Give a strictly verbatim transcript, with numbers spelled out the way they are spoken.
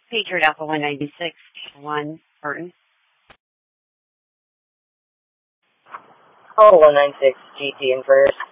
Patriot Alpha one ninety-six, one, Burton. Call one nine six G T in first.